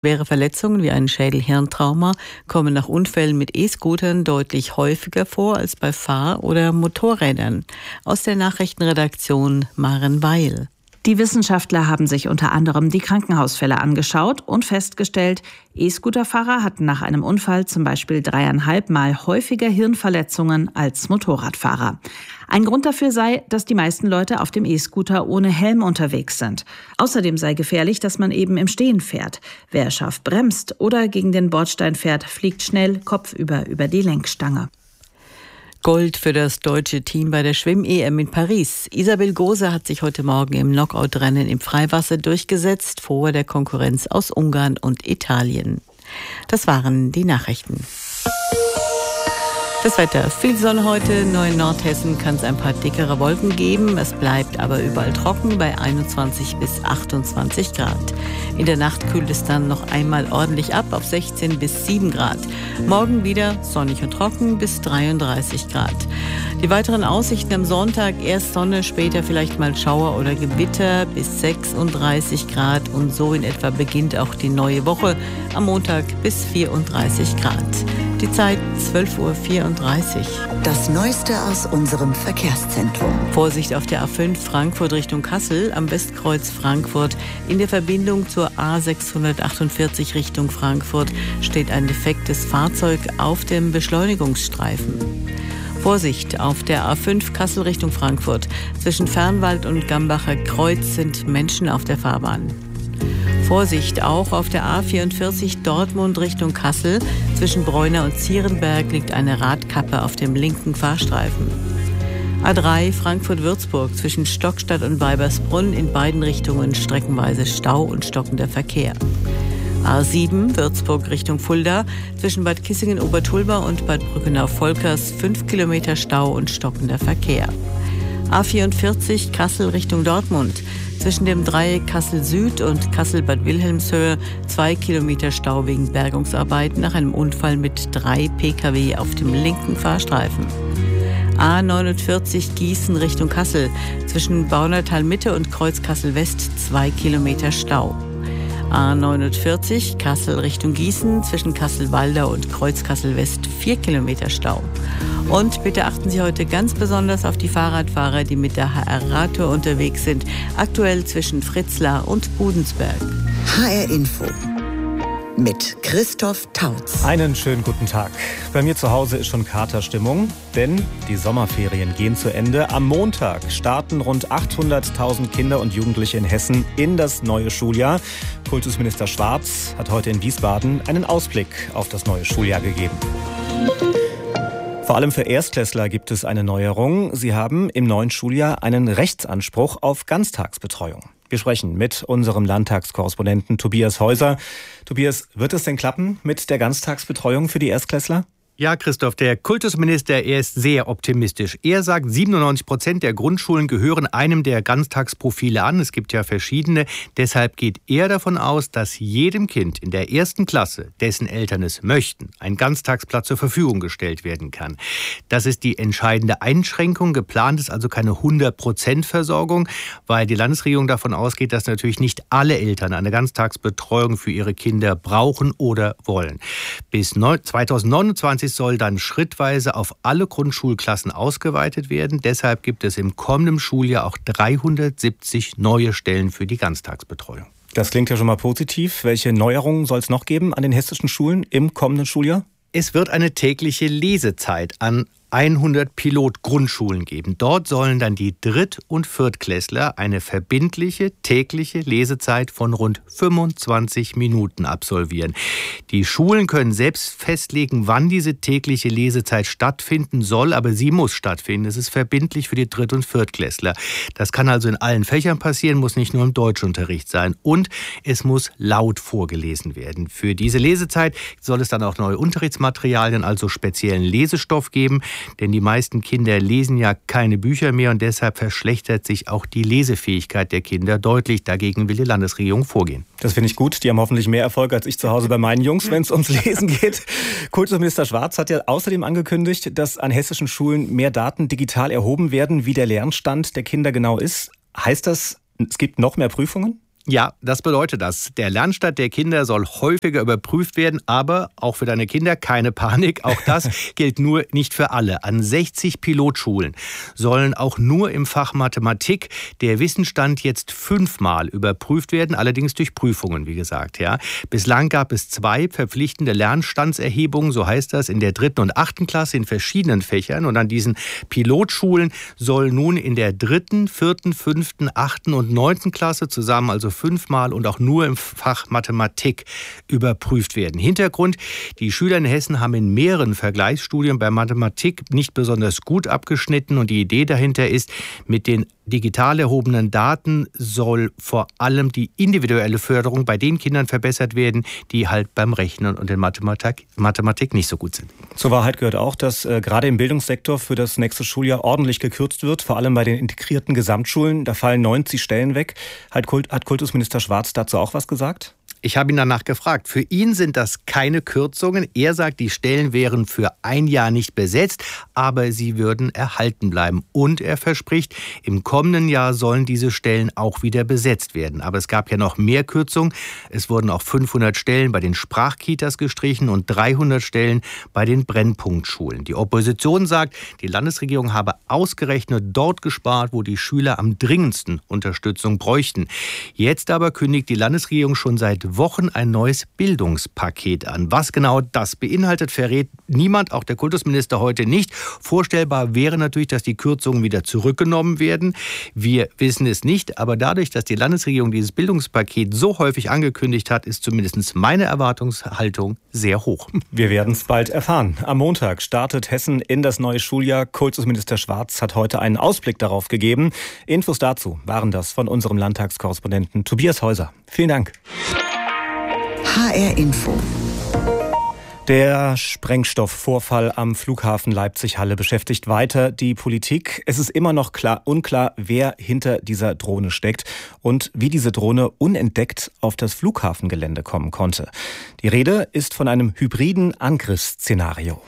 Schwere Verletzungen wie ein Schädel-Hirntrauma kommen nach Unfällen mit E-Scootern deutlich häufiger vor als bei Fahr- oder Motorrädern. Aus der Nachrichtenredaktion Maren Weil. Die Wissenschaftler haben sich unter anderem die Krankenhausfälle angeschaut und festgestellt, E-Scooterfahrer hatten nach einem Unfall zum Beispiel 3,5 Mal häufiger Hirnverletzungen als Motorradfahrer. Ein Grund dafür sei, dass die meisten Leute auf dem E-Scooter ohne Helm unterwegs sind. Außerdem sei gefährlich, dass man eben im Stehen fährt. Wer scharf bremst oder gegen den Bordstein fährt, fliegt schnell kopfüber über die Lenkstange. Gold für das deutsche Team bei der Schwimm-EM in Paris. Isabel Gose hat sich heute Morgen im Knockout-Rennen im Freiwasser durchgesetzt, vor der Konkurrenz aus Ungarn und Italien. Das waren die Nachrichten. Das Wetter. Viel Sonne heute. Nur in Nordhessen kann es ein paar dickere Wolken geben. Es bleibt aber überall trocken bei 21 bis 28 Grad. In der Nacht kühlt es dann noch einmal ordentlich ab auf 16 bis 7 Grad. Morgen wieder sonnig und trocken bis 33 Grad. Die weiteren Aussichten am Sonntag: erst Sonne, später vielleicht mal Schauer oder Gewitter bis 36 Grad. Und so in etwa beginnt auch die neue Woche. Am Montag bis 34 Grad. Die Zeit 12:34 Uhr. Das Neueste aus unserem Verkehrszentrum. Vorsicht auf der A5 Frankfurt Richtung Kassel, am Westkreuz Frankfurt. In der Verbindung zur A648 Richtung Frankfurt steht ein defektes Fahrzeug auf dem Beschleunigungsstreifen. Vorsicht auf der A5 Kassel Richtung Frankfurt. Zwischen Fernwald und Gambacher Kreuz sind Menschen auf der Fahrbahn. Vorsicht auch auf der A44 Dortmund Richtung Kassel. Zwischen Bräuner und Zierenberg liegt eine Radkappe auf dem linken Fahrstreifen. A3 Frankfurt-Würzburg zwischen Stockstadt und Weibersbrunn in beiden Richtungen streckenweise Stau und stockender Verkehr. A7 Würzburg Richtung Fulda zwischen Bad Kissingen-Obertulba und Bad Brückenau-Volkers 5 Kilometer Stau und stockender Verkehr. A44 Kassel Richtung Dortmund. Zwischen dem Dreieck Kassel Süd und Kassel-Bad Wilhelmshöhe 2 Kilometer Stau wegen Bergungsarbeiten nach einem Unfall mit 3 Pkw auf dem linken Fahrstreifen. A49 Gießen Richtung Kassel. Zwischen Baunatal Mitte und Kreuz Kassel West 2 Kilometer Stau. A49 Kassel Richtung Gießen, zwischen Kassel-Waldau und Kreuz Kassel West 4 Kilometer Stau. Und bitte achten Sie heute ganz besonders auf die Fahrradfahrer, die mit der HR-Radtour unterwegs sind, aktuell zwischen Fritzlar und Budensberg. HR Info mit Christoph Tautz. Einen schönen guten Tag. Bei mir zu Hause ist schon Katerstimmung, denn die Sommerferien gehen zu Ende. Am Montag starten rund 800.000 Kinder und Jugendliche in Hessen in das neue Schuljahr. Kultusminister Schwarz hat heute in Wiesbaden einen Ausblick auf das neue Schuljahr gegeben. Vor allem für Erstklässler gibt es eine Neuerung. Sie haben im neuen Schuljahr einen Rechtsanspruch auf Ganztagsbetreuung. Wir sprechen mit unserem Landtagskorrespondenten Tobias Häuser. Tobias, wird es denn klappen mit der Ganztagsbetreuung für die Erstklässler? Ja, Christoph, der Kultusminister, er ist sehr optimistisch. Er sagt, 97% der Grundschulen gehören einem der Ganztagsprofile an. Es gibt ja verschiedene. Deshalb geht er davon aus, dass jedem Kind in der 1. Klasse, dessen Eltern es möchten, ein Ganztagsplatz zur Verfügung gestellt werden kann. Das ist die entscheidende Einschränkung. Geplant ist also keine 100% Versorgung, weil die Landesregierung davon ausgeht, dass natürlich nicht alle Eltern eine Ganztagsbetreuung für ihre Kinder brauchen oder wollen. Bis 2029 soll dann schrittweise auf alle Grundschulklassen ausgeweitet werden. Deshalb gibt es im kommenden Schuljahr auch 370 neue Stellen für die Ganztagsbetreuung. Das klingt ja schon mal positiv. Welche Neuerungen soll es noch geben an den hessischen Schulen im kommenden Schuljahr? Es wird eine tägliche Lesezeit an 100 Pilotgrundschulen geben. Dort sollen dann die Dritt- und Viertklässler eine verbindliche tägliche Lesezeit von rund 25 Minuten absolvieren. Die Schulen können selbst festlegen, wann diese tägliche Lesezeit stattfinden soll, aber sie muss stattfinden. Es ist verbindlich für die Dritt- und Viertklässler. Das kann also in allen Fächern passieren, muss nicht nur im Deutschunterricht sein. Und es muss laut vorgelesen werden. Für diese Lesezeit soll es dann auch neue Unterrichtsmaterialien, also speziellen Lesestoff geben. Denn die meisten Kinder lesen ja keine Bücher mehr und deshalb verschlechtert sich auch die Lesefähigkeit der Kinder deutlich. Dagegen will die Landesregierung vorgehen. Das finde ich gut. Die haben hoffentlich mehr Erfolg als ich zu Hause bei meinen Jungs, wenn es ums Lesen geht. Kultusminister Schwarz hat ja außerdem angekündigt, dass an hessischen Schulen mehr Daten digital erhoben werden, wie der Lernstand der Kinder genau ist. Heißt das, es gibt noch mehr Prüfungen? Ja, das bedeutet das. Der Lernstand der Kinder soll häufiger überprüft werden, aber auch für deine Kinder keine Panik. Auch das gilt nur nicht für alle. An 60 Pilotschulen sollen auch nur im Fach Mathematik der Wissensstand jetzt 5-mal überprüft werden, allerdings durch Prüfungen, wie gesagt. Ja. Bislang gab es 2 verpflichtende Lernstandserhebungen, so heißt das, in der 3. und 8. Klasse in verschiedenen Fächern. Und an diesen Pilotschulen soll nun in der 3., 4., 5., 8. und 9. Klasse zusammen also 5-mal und auch nur im Fach Mathematik überprüft werden. Hintergrund: Die Schüler in Hessen haben in mehreren Vergleichsstudien bei Mathematik nicht besonders gut abgeschnitten und die Idee dahinter ist, mit den digital erhobenen Daten soll vor allem die individuelle Förderung bei den Kindern verbessert werden, die halt beim Rechnen und in Mathematik nicht so gut sind. Zur Wahrheit gehört auch, dass gerade im Bildungssektor für das nächste Schuljahr ordentlich gekürzt wird, vor allem bei den integrierten Gesamtschulen. Da fallen 90 Stellen weg. Hat Kultusminister Schwarz dazu auch was gesagt? Ich habe ihn danach gefragt. Für ihn sind das keine Kürzungen. Er sagt, die Stellen wären für ein Jahr nicht besetzt, aber sie würden erhalten bleiben. Und er verspricht, im kommenden Jahr sollen diese Stellen auch wieder besetzt werden. Aber es gab ja noch mehr Kürzungen. Es wurden auch 500 Stellen bei den Sprachkitas gestrichen und 300 Stellen bei den Brennpunktschulen. Die Opposition sagt, die Landesregierung habe ausgerechnet dort gespart, wo die Schüler am dringendsten Unterstützung bräuchten. Jetzt aber kündigt die Landesregierung schon seit Wochen ein neues Bildungspaket an. Was genau das beinhaltet, verrät niemand, auch der Kultusminister heute nicht. Vorstellbar wäre natürlich, dass die Kürzungen wieder zurückgenommen werden. Wir wissen es nicht, aber dadurch, dass die Landesregierung dieses Bildungspaket so häufig angekündigt hat, ist zumindest meine Erwartungshaltung sehr hoch. Wir werden es bald erfahren. Am Montag startet Hessen in das neue Schuljahr. Kultusminister Schwarz hat heute einen Ausblick darauf gegeben. Infos dazu waren das von unserem Landtagskorrespondenten Tobias Häuser. Vielen Dank. HR Info. Der Sprengstoffvorfall am Flughafen Leipzig-Halle beschäftigt weiter die Politik. Es ist immer noch unklar, wer hinter dieser Drohne steckt und wie diese Drohne unentdeckt auf das Flughafengelände kommen konnte. Die Rede ist von einem hybriden Angriffsszenario.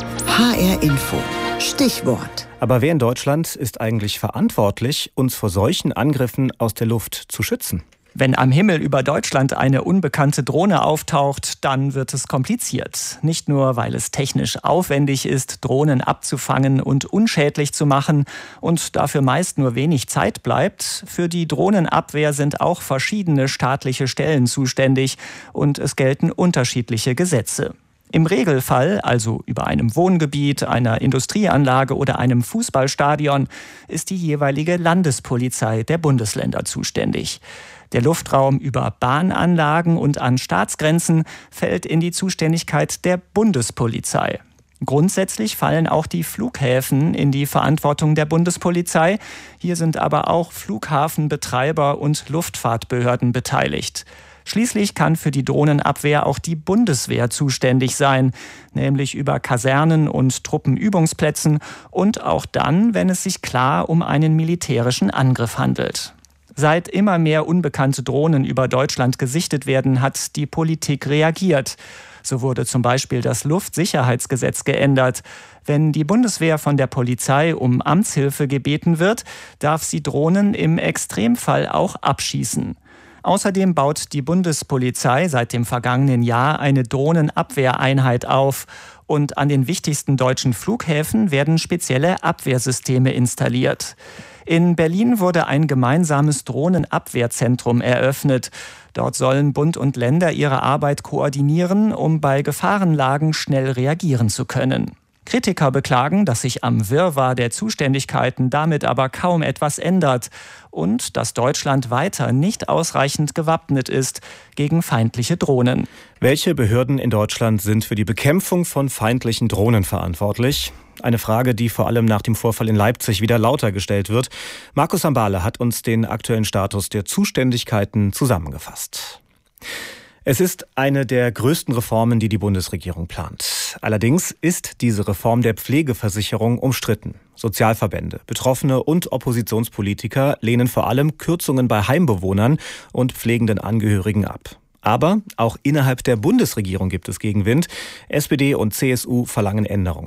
HR Info. Stichwort. Aber wer in Deutschland ist eigentlich verantwortlich, uns vor solchen Angriffen aus der Luft zu schützen? Wenn am Himmel über Deutschland eine unbekannte Drohne auftaucht, dann wird es kompliziert. Nicht nur, weil es technisch aufwendig ist, Drohnen abzufangen und unschädlich zu machen und dafür meist nur wenig Zeit bleibt. Für die Drohnenabwehr sind auch verschiedene staatliche Stellen zuständig und es gelten unterschiedliche Gesetze. Im Regelfall, also über einem Wohngebiet, einer Industrieanlage oder einem Fußballstadion, ist die jeweilige Landespolizei der Bundesländer zuständig. Der Luftraum über Bahnanlagen und an Staatsgrenzen fällt in die Zuständigkeit der Bundespolizei. Grundsätzlich fallen auch die Flughäfen in die Verantwortung der Bundespolizei. Hier sind aber auch Flughafenbetreiber und Luftfahrtbehörden beteiligt. Schließlich kann für die Drohnenabwehr auch die Bundeswehr zuständig sein, nämlich über Kasernen und Truppenübungsplätzen und auch dann, wenn es sich klar um einen militärischen Angriff handelt. Seit immer mehr unbekannte Drohnen über Deutschland gesichtet werden, hat die Politik reagiert. So wurde zum Beispiel das Luftsicherheitsgesetz geändert. Wenn die Bundeswehr von der Polizei um Amtshilfe gebeten wird, darf sie Drohnen im Extremfall auch abschießen. Außerdem baut die Bundespolizei seit dem vergangenen Jahr eine Drohnenabwehreinheit auf. Und an den wichtigsten deutschen Flughäfen werden spezielle Abwehrsysteme installiert. In Berlin wurde ein gemeinsames Drohnenabwehrzentrum eröffnet. Dort sollen Bund und Länder ihre Arbeit koordinieren, um bei Gefahrenlagen schnell reagieren zu können. Kritiker beklagen, dass sich am Wirrwarr der Zuständigkeiten damit aber kaum etwas ändert und dass Deutschland weiter nicht ausreichend gewappnet ist gegen feindliche Drohnen. Welche Behörden in Deutschland sind für die Bekämpfung von feindlichen Drohnen verantwortlich? Eine Frage, die vor allem nach dem Vorfall in Leipzig wieder lauter gestellt wird. Markus Sambale hat uns den aktuellen Status der Zuständigkeiten zusammengefasst. Es ist eine der größten Reformen, die die Bundesregierung plant. Allerdings ist diese Reform der Pflegeversicherung umstritten. Sozialverbände, Betroffene und Oppositionspolitiker lehnen vor allem Kürzungen bei Heimbewohnern und pflegenden Angehörigen ab. Aber auch innerhalb der Bundesregierung gibt es Gegenwind. SPD und CSU verlangen Änderungen.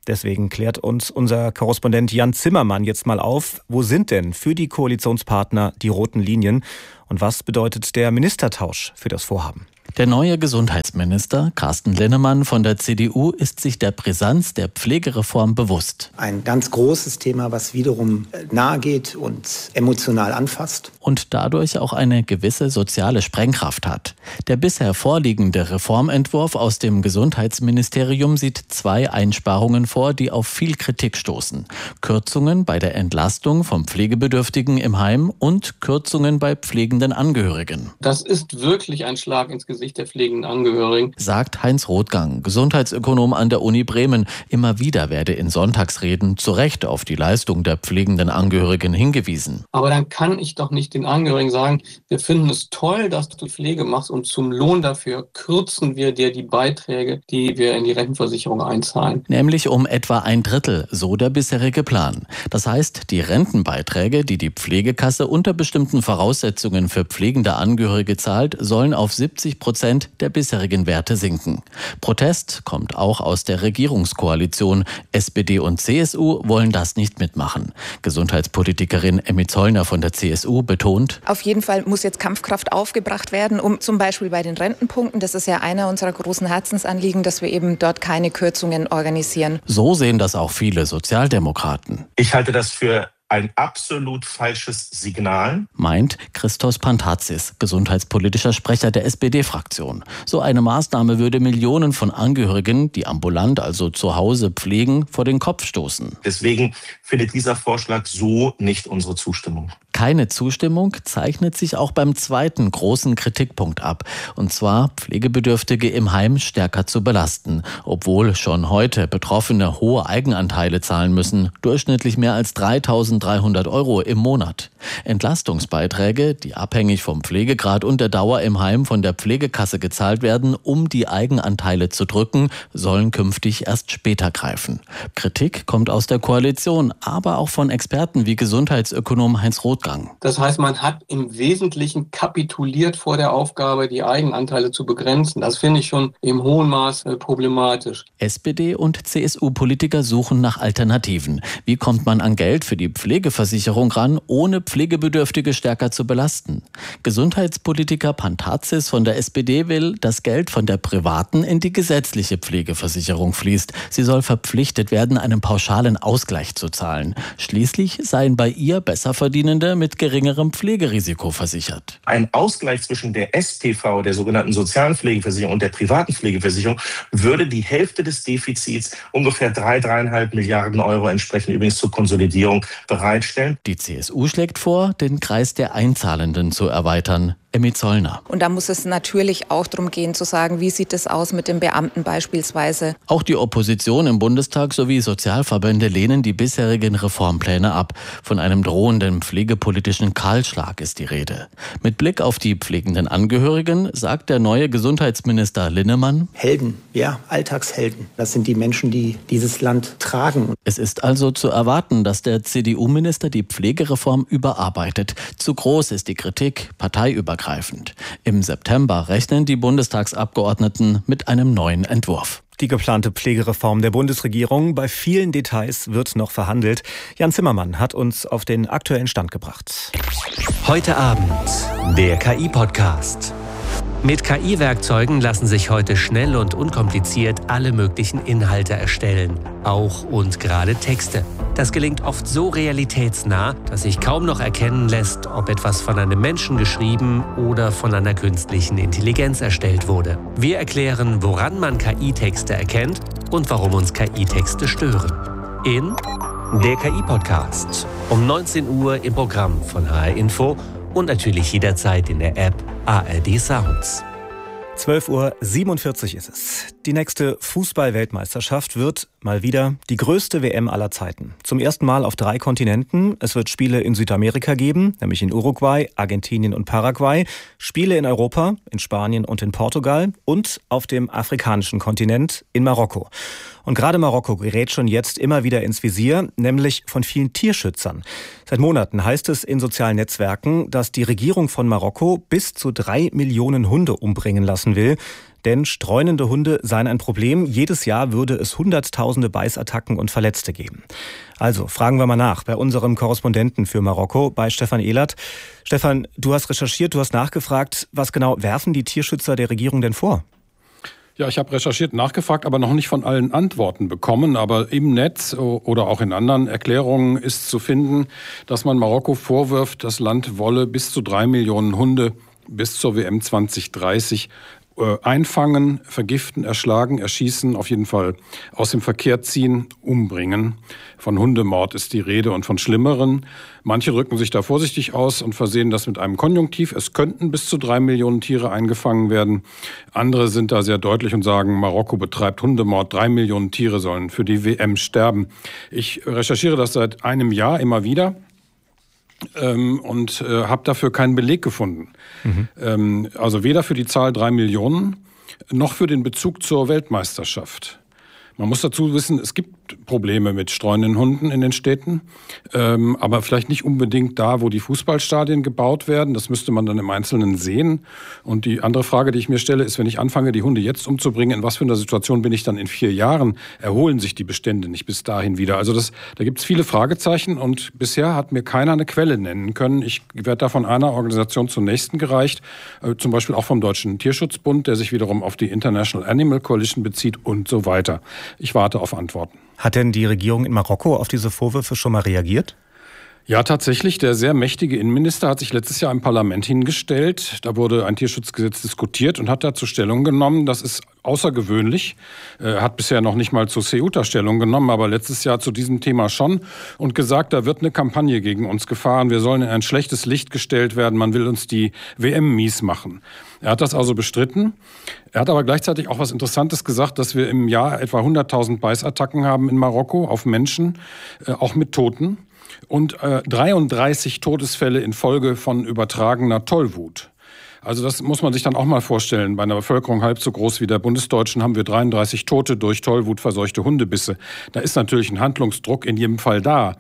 Deswegen klärt uns unser Korrespondent Jan Zimmermann jetzt mal auf, wo sind denn für die Koalitionspartner die roten Linien und was bedeutet der Ministertausch für das Vorhaben? Der neue Gesundheitsminister Carsten Linnemann von der CDU ist sich der Brisanz der Pflegereform bewusst. Ein ganz großes Thema, was wiederum nahe geht und emotional anfasst. Und dadurch auch eine gewisse soziale Sprengkraft hat. Der bisher vorliegende Reformentwurf aus dem Gesundheitsministerium sieht 2 Einsparungen vor, die auf viel Kritik stoßen. Kürzungen bei der Entlastung von Pflegebedürftigen im Heim und Kürzungen bei pflegenden Angehörigen. Das ist wirklich ein Schlag ins Gesicht der pflegenden Angehörigen, sagt Heinz Rothgang, Gesundheitsökonom an der Uni Bremen. Immer wieder werde in Sonntagsreden zu Recht auf die Leistung der pflegenden Angehörigen hingewiesen. Aber dann kann ich doch nicht den Angehörigen sagen, wir finden es toll, dass du Pflege machst und zum Lohn dafür kürzen wir dir die Beiträge, die wir in die Rentenversicherung einzahlen. Nämlich um etwa 1/3, so der bisherige Plan. Das heißt, die Rentenbeiträge, die die Pflegekasse unter bestimmten Voraussetzungen für pflegende Angehörige zahlt, sollen auf 70% der bisherigen Werte sinken. Protest kommt auch aus der Regierungskoalition. SPD und CSU wollen das nicht mitmachen. Gesundheitspolitikerin Emmy Zollner von der CSU betont: Auf jeden Fall muss jetzt Kampfkraft aufgebracht werden, um zum Beispiel bei den Rentenpunkten, das ist ja einer unserer großen Herzensanliegen, dass wir eben dort keine Kürzungen organisieren. So sehen das auch viele Sozialdemokraten. Ich halte das für ein absolut falsches Signal, meint Christos Pantazis, gesundheitspolitischer Sprecher der SPD-Fraktion. So eine Maßnahme würde Millionen von Angehörigen, die ambulant, also zu Hause pflegen, vor den Kopf stoßen. Deswegen findet dieser Vorschlag so nicht unsere Zustimmung. Keine Zustimmung zeichnet sich auch beim zweiten großen Kritikpunkt ab, und zwar Pflegebedürftige im Heim stärker zu belasten, obwohl schon heute Betroffene hohe Eigenanteile zahlen müssen, durchschnittlich mehr als 3.300 € im Monat. Entlastungsbeiträge, die abhängig vom Pflegegrad und der Dauer im Heim von der Pflegekasse gezahlt werden, um die Eigenanteile zu drücken, sollen künftig erst später greifen. Kritik kommt aus der Koalition, aber auch von Experten wie Gesundheitsökonom Heinz Rothgang. Das heißt, man hat im Wesentlichen kapituliert vor der Aufgabe, die Eigenanteile zu begrenzen. Das finde ich schon im hohen Maß problematisch. SPD- und CSU-Politiker suchen nach Alternativen. Wie kommt man an Geld für die Pflegeversicherung ran, ohne Pflegebedürftige stärker zu belasten? Gesundheitspolitiker Pantazis von der SPD will, dass Geld von der privaten in die gesetzliche Pflegeversicherung fließt. Sie soll verpflichtet werden, einen pauschalen Ausgleich zu zahlen. Schließlich seien bei ihr Besserverdienende mit geringerem Pflegerisiko versichert. Ein Ausgleich zwischen der SPV, der sogenannten sozialen Pflegeversicherung, und der privaten Pflegeversicherung würde die Hälfte des Defizits, ungefähr 3,5 Milliarden € entsprechend übrigens zur Konsolidierung, bereitstellen. Die CSU schlägt vor, den Kreis der Einzahlenden zu erweitern. Emmy Zollner. Und da muss es natürlich auch darum gehen zu sagen, wie sieht es aus mit den Beamten beispielsweise. Auch die Opposition im Bundestag sowie Sozialverbände lehnen die bisherigen Reformpläne ab. Von einem drohenden pflegepolitischen Kahlschlag ist die Rede. Mit Blick auf die pflegenden Angehörigen sagt der neue Gesundheitsminister Linnemann: Helden, ja, Alltagshelden. Das sind die Menschen, die dieses Land tragen. Es ist also zu erwarten, dass der CDU-Minister die Pflegereform überarbeitet. Zu groß ist die Kritik, parteiübergreifend. Im September rechnen die Bundestagsabgeordneten mit einem neuen Entwurf. Die geplante Pflegereform der Bundesregierung, bei vielen Details wird noch verhandelt. Jan Zimmermann hat uns auf den aktuellen Stand gebracht. Heute Abend der KI-Podcast. Mit KI-Werkzeugen lassen sich heute schnell und unkompliziert alle möglichen Inhalte erstellen. Auch und gerade Texte. Das gelingt oft so realitätsnah, dass sich kaum noch erkennen lässt, ob etwas von einem Menschen geschrieben oder von einer künstlichen Intelligenz erstellt wurde. Wir erklären, woran man KI-Texte erkennt und warum uns KI-Texte stören. In der KI-Podcast. Um 19 Uhr im Programm von HR Info und natürlich jederzeit in der App ARD Sounds. 12:47 Uhr ist es. Die nächste Fußball-Weltmeisterschaft wird mal wieder die größte WM aller Zeiten. Zum ersten Mal auf 3 Kontinenten. Es wird Spiele in Südamerika geben, nämlich in Uruguay, Argentinien und Paraguay. Spiele in Europa, in Spanien und in Portugal und auf dem afrikanischen Kontinent in Marokko. Und gerade Marokko gerät schon jetzt immer wieder ins Visier, nämlich von vielen Tierschützern. Seit Monaten heißt es in sozialen Netzwerken, dass die Regierung von Marokko bis zu 3 Millionen Hunde umbringen lassen will. denn streunende Hunde seien ein Problem. Jedes Jahr würde es Hunderttausende Beißattacken und Verletzte geben. Also fragen wir mal nach bei unserem Korrespondenten für Marokko, bei Stefan Ehlert. Stefan, du hast recherchiert, du hast nachgefragt. Was genau werfen die Tierschützer der Regierung denn vor? Ja, ich habe recherchiert, nachgefragt, aber noch nicht von allen Antworten bekommen. Aber im Netz oder auch in anderen Erklärungen ist zu finden, dass man Marokko vorwirft, das Land wolle bis zu 3 Millionen Hunde bis zur WM 2030 einfangen, vergiften, erschlagen, erschießen, auf jeden Fall aus dem Verkehr ziehen, umbringen. Von Hundemord ist die Rede und von Schlimmeren. Manche drücken sich da vorsichtig aus und versehen das mit einem Konjunktiv. Es könnten bis zu 3 Millionen Tiere eingefangen werden. Andere sind da sehr deutlich und sagen, Marokko betreibt Hundemord. 3 Millionen Tiere sollen für die WM sterben. Ich recherchiere das seit einem Jahr immer wieder. Und habe dafür keinen Beleg gefunden. Also weder für die Zahl 3 Millionen noch für den Bezug zur Weltmeisterschaft. Man muss dazu wissen, es gibt Probleme mit streunenden Hunden in den Städten, aber vielleicht nicht unbedingt da, wo die Fußballstadien gebaut werden. Das müsste man dann im Einzelnen sehen. Und die andere Frage, die ich mir stelle, ist, wenn ich anfange, die Hunde jetzt umzubringen, in was für einer Situation bin ich dann in 4 Jahren? Erholen sich die Bestände nicht bis dahin wieder? Also da gibt es viele Fragezeichen und bisher hat mir keiner eine Quelle nennen können. Ich werde da von einer Organisation zur nächsten gereicht, zum Beispiel auch vom Deutschen Tierschutzbund, der sich wiederum auf die International Animal Coalition bezieht und so weiter. Ich warte auf Antworten. Hat denn die Regierung in Marokko auf diese Vorwürfe schon mal reagiert? Ja, tatsächlich. Der sehr mächtige Innenminister hat sich letztes Jahr im Parlament hingestellt. Da wurde ein Tierschutzgesetz diskutiert und hat dazu Stellung genommen. Das ist außergewöhnlich. Er hat bisher noch nicht mal zu Ceuta Stellung genommen, aber letztes Jahr zu diesem Thema schon und gesagt, da wird eine Kampagne gegen uns gefahren. Wir sollen in ein schlechtes Licht gestellt werden. Man will uns die WM mies machen. Er hat das also bestritten. Er hat aber gleichzeitig auch was Interessantes gesagt, dass wir im Jahr etwa 100.000 Beißattacken haben in Marokko auf Menschen, auch mit Toten. Und 33 Todesfälle infolge von übertragener Tollwut. Also das muss man sich dann auch mal vorstellen. Bei einer Bevölkerung halb so groß wie der bundesdeutschen haben wir 33 Tote durch tollwutverseuchte Hundebisse. Da ist natürlich ein Handlungsdruck in jedem Fall da.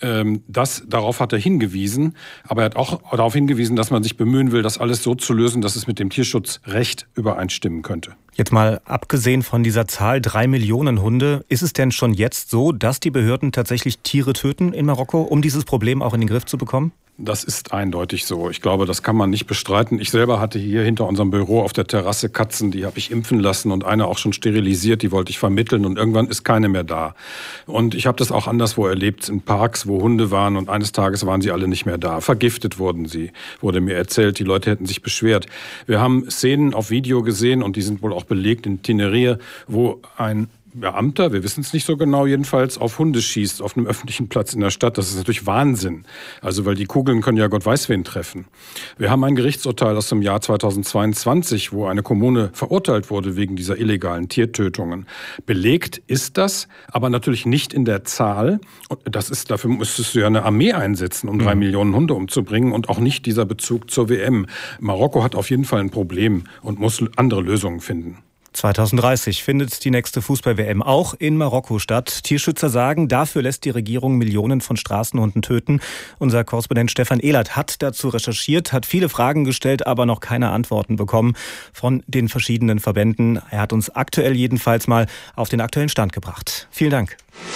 Darauf hat er hingewiesen, aber er hat auch darauf hingewiesen, dass man sich bemühen will, das alles so zu lösen, dass es mit dem Tierschutzrecht übereinstimmen könnte. Jetzt mal abgesehen von dieser Zahl 3 Millionen Hunde, ist es denn schon jetzt so, dass die Behörden tatsächlich Tiere töten in Marokko, um dieses Problem auch in den Griff zu bekommen? Das ist eindeutig so. Ich glaube, das kann man nicht bestreiten. Ich selber hatte hier hinter unserem Büro auf der Terrasse Katzen, die habe ich impfen lassen und eine auch schon sterilisiert, die wollte ich vermitteln und irgendwann ist keine mehr da. Und ich habe das auch anderswo erlebt, in Parks, wo Hunde waren und eines Tages waren sie alle nicht mehr da. Vergiftet wurden sie, wurde mir erzählt, die Leute hätten sich beschwert. Wir haben Szenen auf Video gesehen und die sind wohl auch belegt in Tinerife, wo ein Beamter, wir wissen es nicht so genau jedenfalls, auf Hunde schießt, auf einem öffentlichen Platz in der Stadt. Das ist natürlich Wahnsinn. Also, weil die Kugeln können ja Gott weiß wen treffen. Wir haben ein Gerichtsurteil aus dem Jahr 2022, wo eine Kommune verurteilt wurde wegen dieser illegalen Tiertötungen. Belegt ist das, aber natürlich nicht in der Zahl. Und dafür müsstest du ja eine Armee einsetzen, um 3 Millionen Hunde umzubringen und auch nicht dieser Bezug zur WM. Marokko hat auf jeden Fall ein Problem und muss andere Lösungen finden. 2030 findet die nächste Fußball-WM auch in Marokko statt. Tierschützer sagen, dafür lässt die Regierung Millionen von Straßenhunden töten. Unser Korrespondent Stefan Ehlert hat dazu recherchiert, hat viele Fragen gestellt, aber noch keine Antworten bekommen von den verschiedenen Verbänden. Er hat uns aktuell jedenfalls mal auf den aktuellen Stand gebracht. Vielen Dank.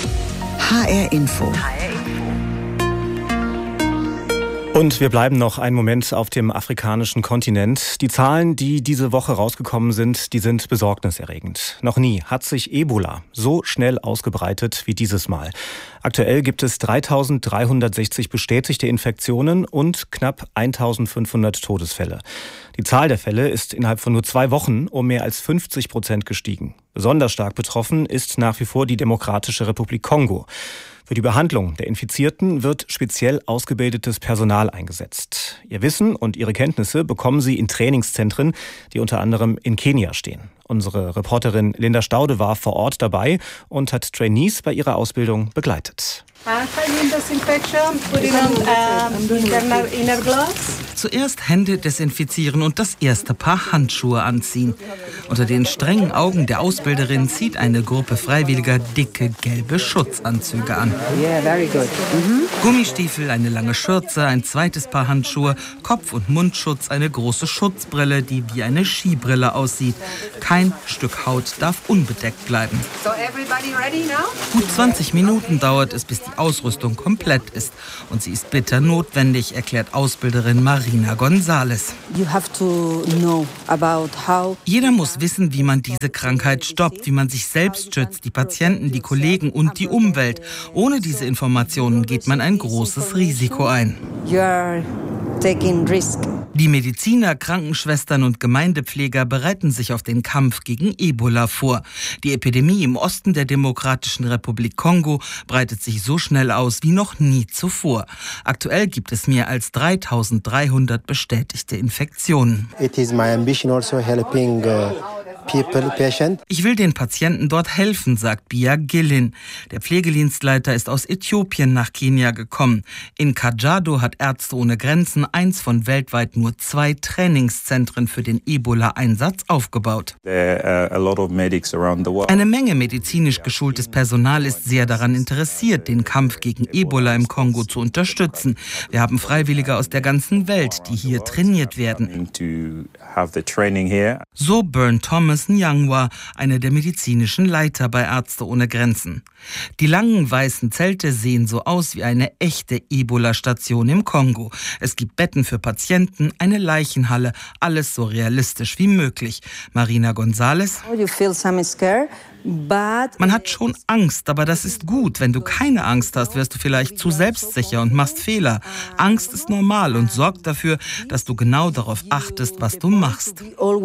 HR Info. Und wir bleiben noch einen Moment auf dem afrikanischen Kontinent. Die Zahlen, die diese Woche rausgekommen sind, die sind besorgniserregend. Noch nie hat sich Ebola so schnell ausgebreitet wie dieses Mal. Aktuell gibt es 3.360 bestätigte Infektionen und knapp 1.500 Todesfälle. Die Zahl der Fälle ist innerhalb von nur 2 Wochen um mehr als 50% gestiegen. Besonders stark betroffen ist nach wie vor die Demokratische Republik Kongo. Für die Behandlung der Infizierten wird speziell ausgebildetes Personal eingesetzt. Ihr Wissen und ihre Kenntnisse bekommen sie in Trainingszentren, die unter anderem in Kenia stehen. Unsere Reporterin Linda Staude war vor Ort dabei und hat Trainees bei ihrer Ausbildung begleitet. Zuerst Hände desinfizieren und das erste Paar Handschuhe anziehen. Unter den strengen Augen der Ausbilderin zieht eine Gruppe Freiwilliger dicke gelbe Schutzanzüge an. Gummistiefel, eine lange Schürze, ein zweites Paar Handschuhe, Kopf- und Mundschutz, eine große Schutzbrille, die wie eine Skibrille aussieht. Kein Stück Haut darf unbedeckt bleiben. Gut 20 Minuten dauert es, bis die Ausrüstung komplett ist. Und sie ist bitter notwendig, erklärt Ausbilderin Marina González. Jeder muss wissen, wie man diese Krankheit stoppt, wie man sich selbst schützt, die Patienten, die Kollegen und die Umwelt. Ohne diese Informationen geht man ein großes Risiko ein. Die Mediziner, Krankenschwestern und Gemeindepfleger bereiten sich auf den Kampf gegen Ebola vor. Die Epidemie im Osten der Demokratischen Republik Kongo breitet sich so schnell aus wie noch nie zuvor. Aktuell gibt es mehr als 3.300 bestätigte Infektionen. It is my ambition also helping Ich will den Patienten dort helfen, sagt Bia Gillin. Der Pflegedienstleiter ist aus Äthiopien nach Kenia gekommen. In Kajiado hat Ärzte ohne Grenzen eins von weltweit nur 2 Trainingszentren für den Ebola-Einsatz aufgebaut. Eine Menge medizinisch geschultes Personal ist sehr daran interessiert, den Kampf gegen Ebola im Kongo zu unterstützen. Wir haben Freiwillige aus der ganzen Welt, die hier trainiert werden. So Bern Thomas Nyangwa, einer der medizinischen Leiter bei Ärzte ohne Grenzen. Die langen weißen Zelte sehen so aus wie eine echte Ebola-Station im Kongo. Es gibt Betten für Patienten, eine Leichenhalle, alles so realistisch wie möglich. Marina González. Man hat schon Angst, aber das ist gut. Wenn du keine Angst hast, wirst du vielleicht zu selbstsicher und machst Fehler. Angst ist normal und sorgt dafür, dass du genau darauf achtest, was du machst.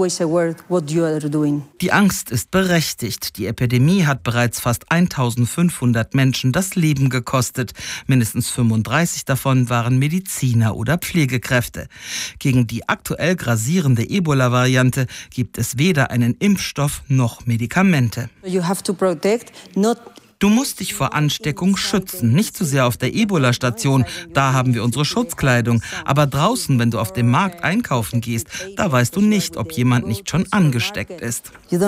Die Angst ist berechtigt. Die Epidemie hat bereits fast 1.500 Menschen das Leben gekostet. Mindestens 35 davon waren Mediziner oder Pflegekräfte. Gegen die aktuell grassierende Ebola-Variante gibt es weder einen Impfstoff noch Medikamente. Du musst dich vor Ansteckung schützen, nicht zu sehr auf der Ebola-Station, da haben wir unsere Schutzkleidung. Aber draußen, wenn du auf dem Markt einkaufen gehst, da weißt du nicht, ob jemand nicht schon angesteckt ist. Die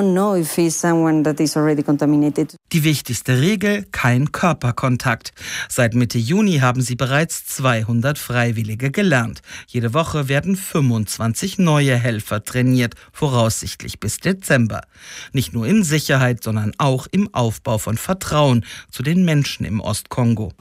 wichtigste Regel, kein Körperkontakt. Seit Mitte Juni haben sie bereits 200 Freiwillige gelernt. Jede Woche werden 25 neue Helfer trainiert, voraussichtlich bis Dezember. Nicht nur in Sicherheit, sondern auch im Aufbau von Vertrauen zu den Menschen im Ostkongo.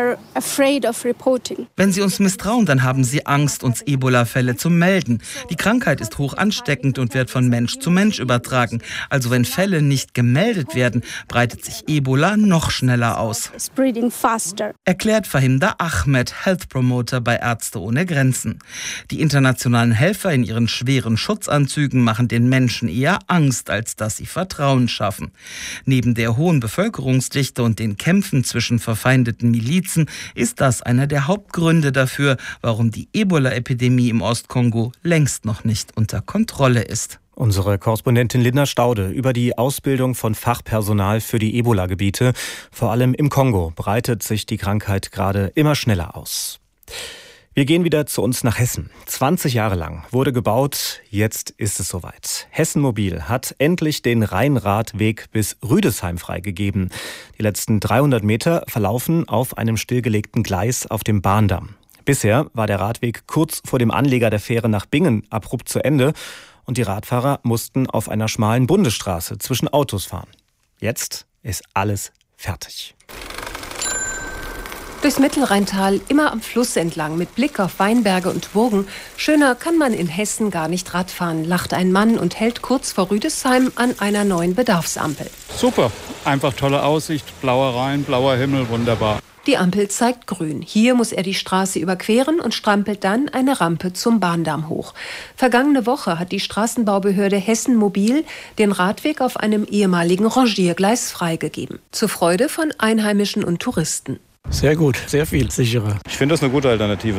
Wenn sie uns misstrauen, dann haben sie Angst, uns Ebola-Fälle zu melden. Die Krankheit ist hoch ansteckend und wird von Mensch zu Mensch übertragen. Also wenn Fälle nicht gemeldet werden, breitet sich Ebola noch schneller aus. Erklärt Fahimda Ahmed, Health Promoter bei Ärzte ohne Grenzen. Die internationalen Helfer in ihren schweren Schutzanzügen machen den Menschen eher Angst, als dass sie Vertrauen schaffen. Neben der hohen Bevölkerungsdichte und den Kämpfen zwischen verfeindeten Milizen ist das einer der Hauptgründe dafür, warum die Ebola-Epidemie im Ostkongo längst noch nicht unter Kontrolle ist. Unsere Korrespondentin Linda Staude über die Ausbildung von Fachpersonal für die Ebola-Gebiete. Vor allem im Kongo breitet sich die Krankheit gerade immer schneller aus. Wir gehen wieder zu uns nach Hessen. 20 Jahre lang wurde gebaut, jetzt ist es soweit. Hessen Mobil hat endlich den Rheinradweg bis Rüdesheim freigegeben. Die letzten 300 Meter verlaufen auf einem stillgelegten Gleis auf dem Bahndamm. Bisher war der Radweg kurz vor dem Anleger der Fähre nach Bingen abrupt zu Ende und die Radfahrer mussten auf einer schmalen Bundesstraße zwischen Autos fahren. Jetzt ist alles fertig. Durchs Mittelrheintal, immer am Fluss entlang, mit Blick auf Weinberge und Burgen. Schöner kann man in Hessen gar nicht Radfahren, lacht ein Mann und hält kurz vor Rüdesheim an einer neuen Bedarfsampel. Super, einfach tolle Aussicht, blauer Rhein, blauer Himmel, wunderbar. Die Ampel zeigt grün. Hier muss er die Straße überqueren und strampelt dann eine Rampe zum Bahndamm hoch. Vergangene Woche hat die Straßenbaubehörde Hessen Mobil den Radweg auf einem ehemaligen Rangiergleis freigegeben. Zur Freude von Einheimischen und Touristen. Sehr gut, sehr viel sicherer. Ich finde das eine gute Alternative so.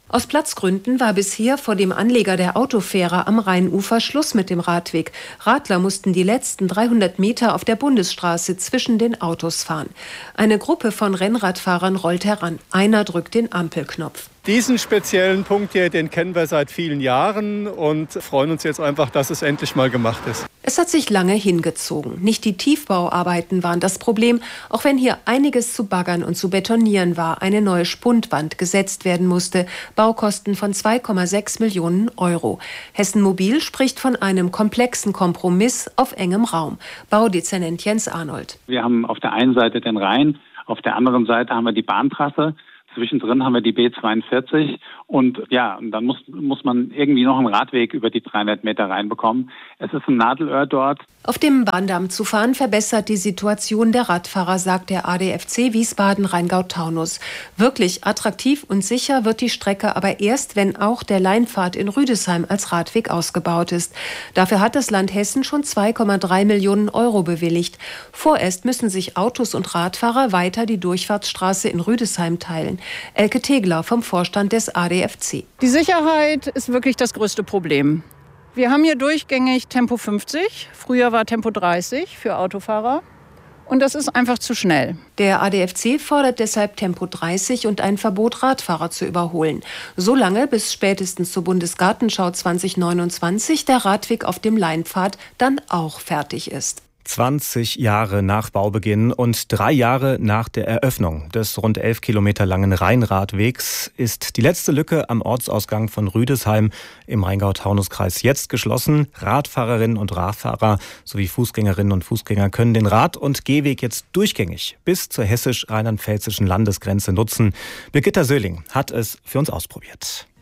Aus Platzgründen war bisher vor dem Anleger der Autofähre am Rheinufer Schluss mit dem Radweg. Radler mussten die letzten 300 Meter auf der Bundesstraße zwischen den Autos fahren. Eine Gruppe von Rennradfahrern rollt heran. Einer drückt den Ampelknopf. Diesen speziellen Punkt hier, den kennen wir seit vielen Jahren und freuen uns jetzt einfach, dass es endlich mal gemacht ist. Es hat sich lange hingezogen. Nicht die Tiefbauarbeiten waren das Problem, auch wenn hier einiges zu baggern und zu betonieren war. Eine neue Spundwand gesetzt werden musste. Baukosten von 2,6 Millionen Euro. Hessen Mobil spricht von einem komplexen Kompromiss auf engem Raum. Baudezernent Jens Arnold. Wir haben auf der einen Seite den Rhein, auf der anderen Seite haben wir die Bahntrasse. Zwischendrin haben wir die B42 und dann muss man irgendwie noch einen Radweg über die 300 Meter reinbekommen. Es ist ein Nadelöhr dort. Auf dem Bahndamm zu fahren verbessert die Situation der Radfahrer, sagt der ADFC Wiesbaden-Rheingau-Taunus. Wirklich attraktiv und sicher wird die Strecke aber erst, wenn auch der Leinpfad in Rüdesheim als Radweg ausgebaut ist. Dafür hat das Land Hessen schon 2,3 Millionen Euro bewilligt. Vorerst müssen sich Autos und Radfahrer weiter die Durchfahrtsstraße in Rüdesheim teilen. Elke Tegler vom Vorstand des ADFC. Die Sicherheit ist wirklich das größte Problem. Wir haben hier durchgängig Tempo 50. Früher war Tempo 30 für Autofahrer. Und das ist einfach zu schnell. Der ADFC fordert deshalb Tempo 30 und ein Verbot, Radfahrer zu überholen. So lange, bis spätestens zur Bundesgartenschau 2029 der Radweg auf dem Leinpfad dann auch fertig ist. 20 Jahre nach Baubeginn und 3 Jahre nach der Eröffnung des rund 11 Kilometer langen Rheinradwegs ist die letzte Lücke am Ortsausgang von Rüdesheim im Rheingau-Taunus-Kreis jetzt geschlossen. Radfahrerinnen und Radfahrer sowie Fußgängerinnen und Fußgänger können den Rad- und Gehweg jetzt durchgängig bis zur hessisch-rheinland-pfälzischen Landesgrenze nutzen. Birgitta Söhling hat es für uns ausprobiert.